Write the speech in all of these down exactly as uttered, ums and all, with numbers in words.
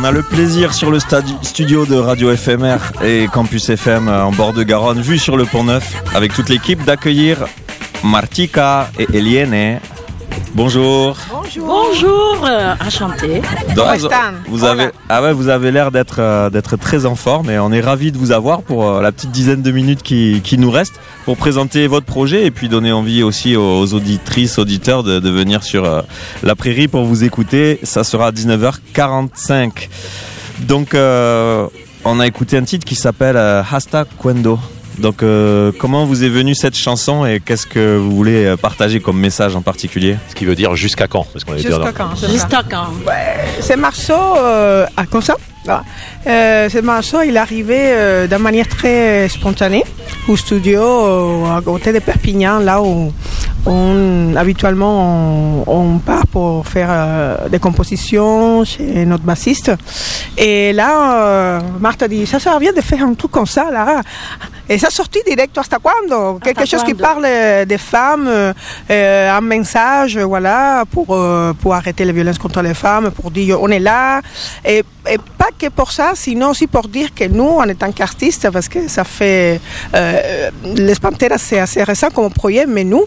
On a le plaisir sur le stadi- studio de Radio F M R et Campus F M en bord de Garonne, vue sur le Pont Neuf, avec toute l'équipe, d'accueillir Martika et Eliene. Bonjour. Bonjour. Bonjour, euh, enchanté. Donc, vous avez, ah ouais, vous avez l'air d'être, euh, d'être très en forme et on est ravis de vous avoir pour euh, la petite dizaine de minutes qui, qui nous reste pour présenter votre projet et puis donner envie aussi aux auditrices, auditeurs de, de venir sur euh, la prairie pour vous écouter. Ça sera à dix-neuf heures quarante-cinq. Donc, euh, on a écouté un titre qui s'appelle euh, Hasta Cuando. Donc, euh, comment vous est venue cette chanson et qu'est-ce que vous voulez partager comme message en particulier? Ce qui veut dire jusqu'à quand, parce qu'on est Jusqu'à quand? Jusqu'à quand? Ouais, ce morceau, euh, ah, comme ça, voilà. euh, ce morceau, il est arrivé euh, d'une manière très spontanée au studio euh, à côté de Perpignan, là où on, habituellement on, on part pour faire euh, des compositions chez notre bassiste. Et là, euh, Marthe a dit, ça serait bien de faire un truc comme ça, là. Et ça sortit direct hasta cuando, quelque Hasta chose cuando. qui parle des femmes, euh, un message, voilà, pour euh, pour arrêter les violences contre les femmes, pour dire on est là, et, et pas que pour ça, sinon aussi pour dire que nous, en tant qu'artistes, parce que ça fait euh, les Panteras c'est assez récent comme projet, mais nous,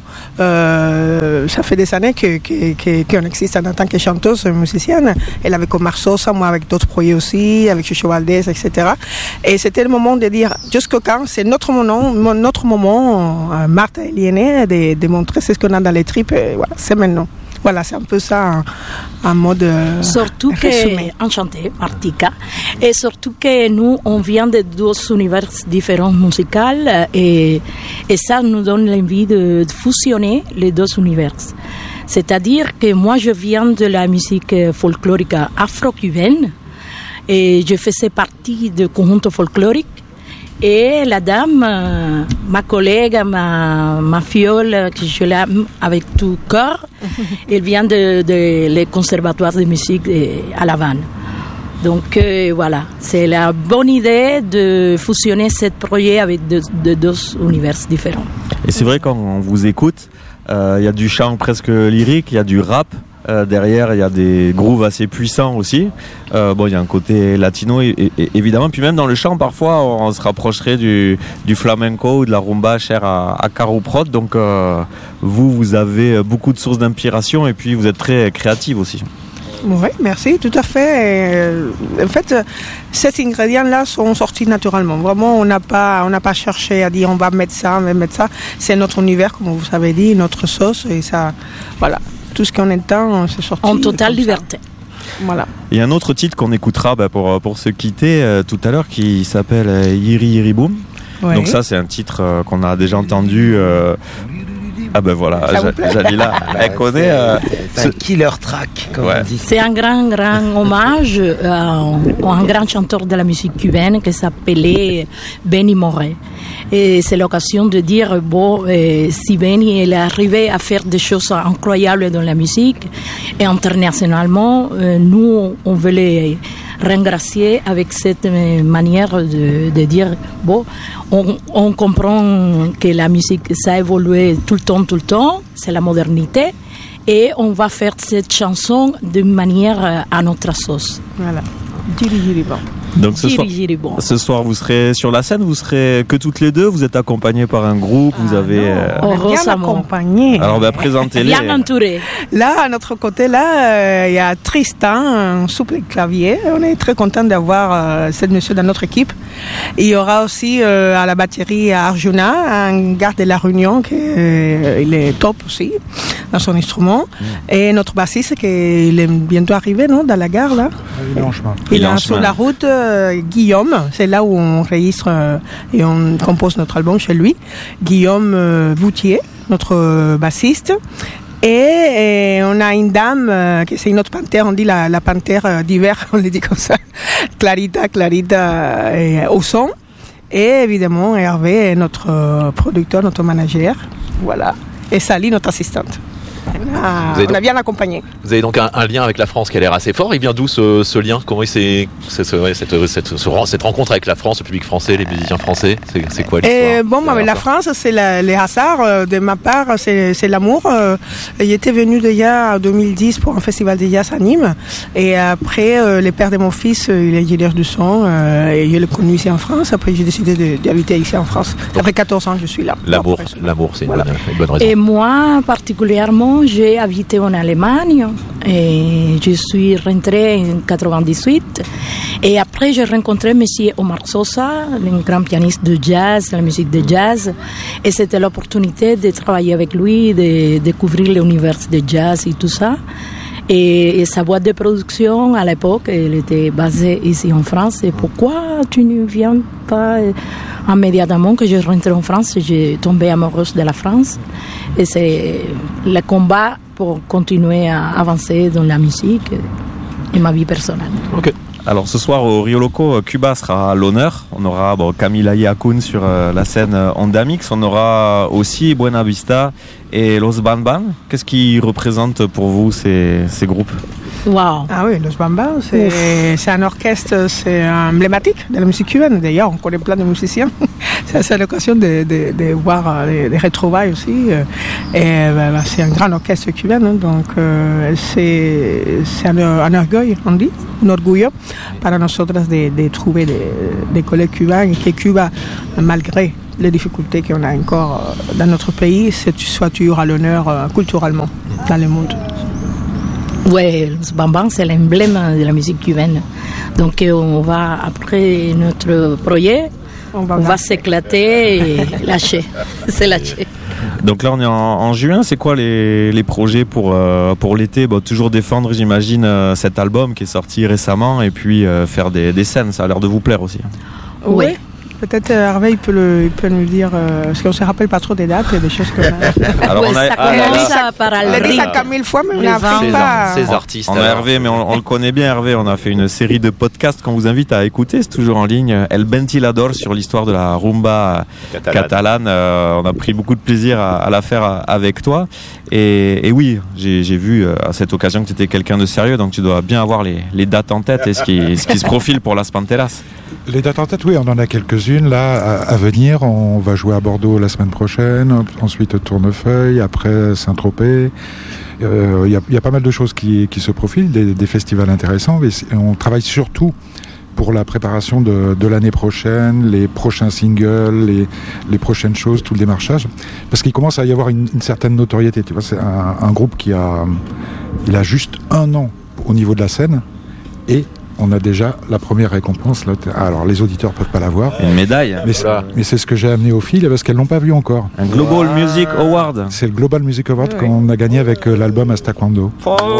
euh, ça fait des années que, que, que qu'on existe en tant que chanteuse, musicienne. Elle avec Omar Sosa, moi avec d'autres projets aussi, avec Chucho Valdés, et cetera. Et c'était le moment de dire jusqu'au quand c'est notre moment, notre moment, euh, Marthe et Eliene, de, de montrer ce qu'on a dans les tripes. Et voilà, c'est maintenant. Voilà, c'est un peu ça, en mode euh, Surtout résumé. que, enchanté, Martika, et surtout que nous, on vient de deux univers différents musicaux et, et ça nous donne l'envie de, de fusionner les deux univers. C'est-à-dire que moi, je viens de la musique folklorique afro-cubaine et je faisais partie de conjunto folklorique. Et la dame, euh, ma collègue, ma, ma fiole, que je l'aime avec tout cœur, elle vient de, de les conservatoires de musique de, à La Havane. Donc euh, voilà, c'est la bonne idée de fusionner ce projet avec de, de deux univers différents. Et c'est vrai quand on vous écoute, il euh, y a du chant presque lyrique, il y a du rap. Euh, derrière, il y a des grooves assez puissants aussi. Euh, bon, il y a un côté latino et, et, et, évidemment. Puis même dans le chant, parfois, on se rapprocherait du, du flamenco ou de la rumba chère à, à Caro Prod. Donc, euh, vous, vous avez beaucoup de sources d'inspiration et puis vous êtes très créative aussi. Oui, merci, tout à fait. En fait, ces ingrédients-là sont sortis naturellement. Vraiment, on n'a pas, on n'a pas cherché à dire on va mettre ça, on va mettre ça. C'est notre univers, comme vous avez dit, notre sauce et ça, voilà. Tout ce qu'on entend, c'est sorti. En totale liberté. Voilà. Il y a un autre titre qu'on écoutera bah, pour, pour se quitter euh, tout à l'heure qui s'appelle euh, Yiri Yiri Boom. Ouais. Donc ça, c'est un titre euh, qu'on a déjà entendu. Euh... Ah ben voilà, Jalila, elle connaît. Euh, c'est ce... un killer track, comme ouais. on dit. C'est un grand, grand hommage à un grand chanteur de la musique cubaine qui s'appelait Benny Moré. Et c'est l'occasion de dire, bon, euh, si Benny est arrivé à faire des choses incroyables dans la musique, et internationalement, euh, nous, on veut les remercier avec cette manière de, de dire, bon, on, on comprend que la musique, ça a évolué tout le temps, tout le temps, c'est la modernité, et on va faire cette chanson d'une manière à notre sauce. Voilà. Jiri Jiri Bon. Donc ce soir, ce soir, vous serez sur la scène, vous serez que toutes les deux, vous êtes accompagnées par un groupe, vous ah avez... Euh... On est bien accompagnés. Alors bah, présentez-les. Bien entourés. Là, à notre côté, là, il euh, y a Tristan, un souple clavier. On est très content d'avoir euh, ce monsieur dans notre équipe. Il y aura aussi euh, à la batterie Arjuna, un gars de la Réunion, qui euh, il est top aussi dans son instrument. Mmh. Et notre bassiste, qui il est bientôt arrivé, non, dans la gare, là. Il est en chemin. Il est sur la route. Euh, Guillaume, c'est là où on enregistre euh, et on compose notre album chez lui. Guillaume euh, Boutier, notre euh, bassiste. Et, et on a une dame, euh, qui c'est une autre panthère, on dit la, la panthère euh, d'hiver, on le dit comme ça. Clarita, Clarita euh, au son. Et évidemment, Hervé est notre euh, producteur, notre manager. Voilà. Et Sally, notre assistante. On a, Vous avez on a donc- bien accompagné. Vous avez donc un, un lien avec la France qui a l'air assez fort. Il vient d'où ce, ce lien? Comment il s'est, c'est, c'est, ouais, cette, cette, ce- cette rencontre avec la France, le public français, les musiciens français? C'est, c'est quoi l'histoire? Et bon, derrière avec la ça France, c'est la- les hasards. euh, De ma part, c'est c'est l'amour. Euh, Il était venu déjà en deux mille dix pour un festival de jazz à Nîmes. Et après, euh, le père de mon fils, euh, il est ingénieur du son. euh, et je l'ai connu ici en France. Après, j'ai décidé de- d'habiter ici en France. Ça fait quatorze ans que je suis là. L'amour, Après, c'est- l'amour, c'est une, Voilà. bonne, une bonne raison. Et moi, particulièrement, j'ai habité en Allemagne et je suis rentrée en quatre-vingt-dix-huit. Et après, j'ai rencontré M. Omar Sosa, un grand pianiste de jazz, la musique de jazz. Et c'était l'opportunité de travailler avec lui, de découvrir l'univers de jazz et tout ça. Et, et sa boîte de production, à l'époque, elle était basée ici en France. Et pourquoi tu ne viens pas euh, immédiatement que je rentre en France? J'ai tombé amoureuse de la France. Et c'est le combat pour continuer à avancer dans la musique et ma vie personnelle. Ok. Alors ce soir au Rio Loco, Cuba sera à l'honneur. On aura bon, Camila Iacun sur euh, la scène euh, Ondamix. On aura aussi Buena Vista et Los Banban. Qu'est-ce qui représente pour vous ces, ces groupes? Wow! Ah oui, Los Bambas, c'est c'est un orchestre, c'est emblématique de la musique cubaine. D'ailleurs, on connaît plein de musiciens. C'est c'est l'occasion de, de, de voir euh, les, les retrouvailles aussi. euh, Et bah, bah, c'est un grand orchestre cubain, hein, donc euh, c'est c'est un, un orgueil, on dit, un orgullo para nosotras de, de trouver des, des collègues cubains et que Cuba, malgré les difficultés qu'on a encore euh, dans notre pays, c'est- soit toujours à l'honneur euh, culturellement dans le monde. Oui, Los Bambans, c'est l'emblème de la musique cubaine. Donc euh, on va, après notre projet, On va on va voir. s'éclater et lâcher. C'est lâcher. Donc là on est en, en juin, c'est quoi les, les projets pour, euh, pour l'été? Bon, toujours défendre j'imagine euh, cet album qui est sorti récemment et puis euh, faire des, des scènes, ça a l'air de vous plaire aussi. Oui. Oui. Peut-être euh, Hervé il peut, le, il peut nous dire, euh, parce qu'on ne se rappelle pas trop des dates et des choses comme ça. Alors Ouais, on a, ça ah là là. commence à- par On l'a dit Alric. cinquante mille fois, mais on Les n'a vingt. appris Ces, pas. ces artistes. On a alors. Hervé, mais on, on le connaît bien Hervé, on a fait une série de podcasts qu'on vous invite à écouter, c'est toujours en ligne, El Ventilador sur l'histoire de la rumba Catalane. catalane. Euh, on a pris beaucoup de plaisir à, à la faire à- avec toi. Et, et oui, j'ai j'ai vu euh, à cette occasion que tu étais quelqu'un de sérieux, donc tu dois bien avoir les, les dates en tête et ce qui, ce qui se profile pour Las Panteras. Les dates en tête, oui, on en a quelques-unes là à, à venir. On va jouer à Bordeaux la semaine prochaine, ensuite Tournefeuille, après Saint-Tropez. Il euh, y, a, y a pas mal de choses qui, qui se profilent, des, des festivals intéressants. Mais on travaille surtout pour la préparation de, de l'année prochaine, les prochains singles, les, les prochaines choses, tout le démarchage. Parce qu'il commence à y avoir une, une certaine notoriété. Tu vois, c'est un, un groupe qui a, il a juste un an au niveau de la scène et on a déjà la première récompense. Là. Alors les auditeurs peuvent pas la voir, Une médaille, mais c'est, Voilà. mais c'est ce que j'ai amené aux filles parce qu'elles l'ont pas vu encore. un Global Music Award. C'est le Global Music Award Oui. qu'on a gagné avec euh, l'album Astaquando.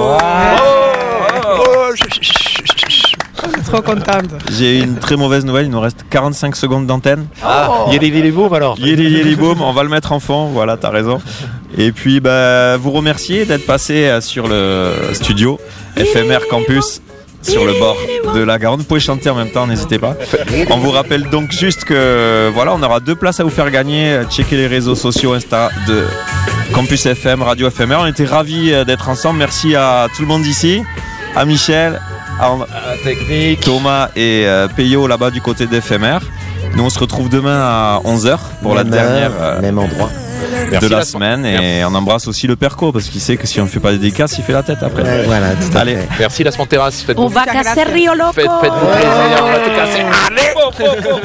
Je suis trop contente. J'ai une très mauvaise nouvelle, il nous reste quarante-cinq secondes d'antenne. Ah, Yéli Yéli Boum alors. Yéli Yéli Boum, on va le mettre en fond, voilà, t'as raison. Et puis, bah, vous remercier d'être passé euh, sur le studio F M R Campus sur le bord de la Garonne. Vous pouvez chanter en même temps, n'hésitez pas. On vous rappelle donc juste que, voilà, on aura deux places à vous faire gagner. Checkez les réseaux sociaux Insta de Campus F M, Radio F M R. On était ravis euh, d'être ensemble. Merci à tout le monde ici, à Michel, à Technique. Thomas et euh, Peyo là-bas du côté d'F M R. Nous on se retrouve demain à onze heures pour la Même dernière heure, euh, même endroit. Merci de la la- semaine et on embrasse aussi le Perco parce qu'il sait que si on ne fait pas des dédicaces il fait la tête après. Ouais, voilà, tout à Allez. fait. Merci Las Panteras. Faites-vous On va casser Rio Loco. faites, faites-vous plaisir. On va tout casser. Allez.